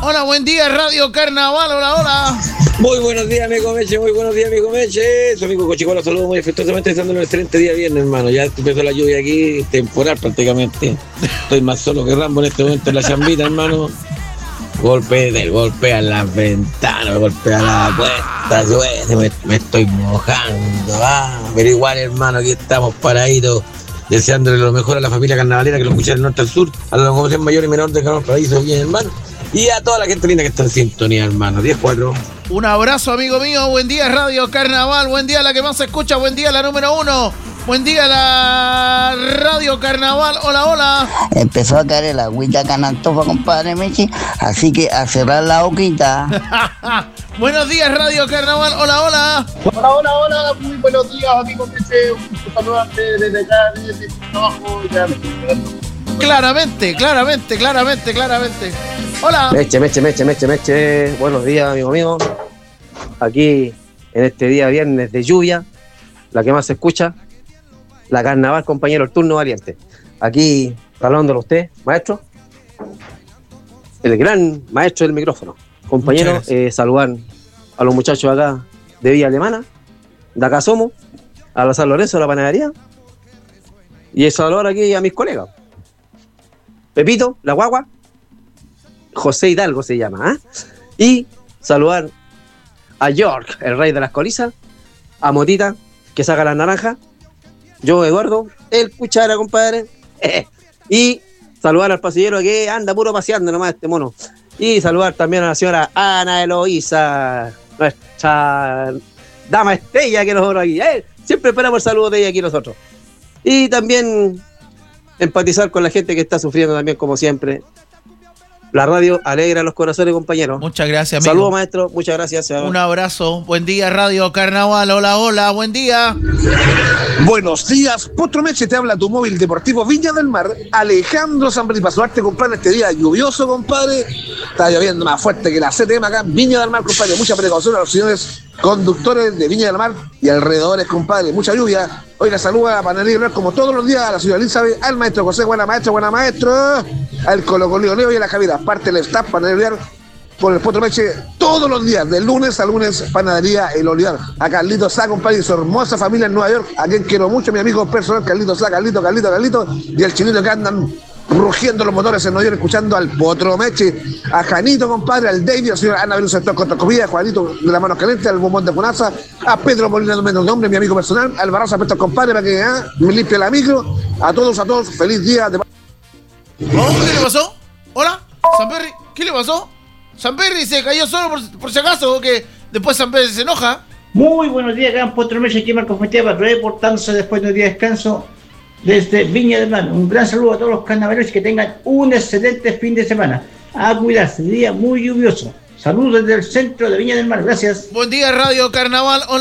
Hola, buen día, Radio Carnaval. Hola, hola. Muy buenos días, amigo Meche. Muy buenos días, amigo Meche. Su amigo Cochicola, saludos muy afectuosamente, estando en el excelente día viernes, hermano. Ya empezó la lluvia aquí, temporal prácticamente. Estoy más solo que Rambo en este momento en la chambita, hermano. Golpea las ventanas, golpea la puerta, me estoy mojando. Pero igual, hermano, aquí estamos paraditos, deseándole lo mejor a la familia carnavalera que lo escucha del norte al sur, a los jóvenes mayores y menores de Carlos Paraíso, bien, hermano. Y a toda la gente linda que está en sintonía, hermano. 10-4. Un abrazo, amigo mío. Buen día, Radio Carnaval. Buen día, la que más se escucha. Buen día, la número 1. Buen día, la Radio Carnaval. Hola, hola. Empezó a caer el agüita acá en Antofa, compadre Mechi. Así que a cerrar la boquita. Buenos días, Radio Carnaval. Hola, hola. Hola. Muy buenos días, amigo Meche. Un gusto saludarte desde acá, desde mi trabajo. Ya me estoy esperando. Claramente. Hola. Meche. Buenos días, amigo mío. Aquí, en este día viernes de lluvia, la que más se escucha, la Carnaval, compañero, el turno valiente. Aquí, hablándole a usted, maestro, el gran maestro del micrófono. Compañero, saludar a los muchachos acá de Villa Alemana, de acá somos, a la San Lorenzo, a la panadería, y saludar aquí a mis colegas. Pepito, la guagua, José Hidalgo se llama, y saludar a York, el rey de las colizas, a Motita, que saca las naranjas, yo, Eduardo, el cuchara, compadre, y saludar al pasillero que anda puro paseando nomás este mono, y saludar también a la señora Ana Eloísa, nuestra dama estrella que nosotros aquí, siempre esperamos el saludo de ella aquí nosotros, y también empatizar con la gente que está sufriendo también, como siempre. La radio alegra los corazones, compañeros. Muchas gracias, amigo. Saludos, maestro. Muchas gracias. Un abrazo. Buen día, Radio Carnaval. Hola. Buen día. Buenos días, Potro Meche, te habla tu móvil deportivo Viña del Mar, Alejandro Zambelli, para saludarte, compadre, este día lluvioso, compadre. Está lloviendo más fuerte que la CTM acá en Viña del Mar, compadre. Mucha precaución a los señores conductores de Viña del Mar y alrededores, compadre. Mucha lluvia. Oiga, saluda a Panadería Leonel como todos los días, a la señora Elizabeth, al maestro José, buena maestro, al Colo Leo y a la Javiera. Parte del staff Panadería Leonel por el Potro Meche todos los días, de lunes a lunes, Panadería El Olivar. A Carlito Sá, compadre, y su hermosa familia en Nueva York, a quien quiero mucho, mi amigo personal Carlito Sá, Carlito, y el chinito que andan rugiendo los motores en Nueva York, escuchando al Potro Meche, a Janito, compadre, al David, a señora Ana Belus Sector Contacovía, a Juanito de la Mano Caliente, al Bombón de Punaza, a Pedro Molina de Menos Nombre, mi amigo personal, al Barraza Pesto, compadre, para que me limpie la micro. A todos, feliz día. ¿Qué le pasó? Hola, Samperri, ¿qué le pasó? Samperri se cayó solo por si acaso, que después Samperri se enoja. Muy buenos días, gran Potro Meche, aquí Marco Fuenteva, reportándose después de un día de descanso desde Viña del Mar. Un gran saludo a todos los carnavaleros, que tengan un excelente fin de semana. A cuidarse, día muy lluvioso. Saludos desde el centro de Viña del Mar, gracias. Buen día, Radio Carnaval.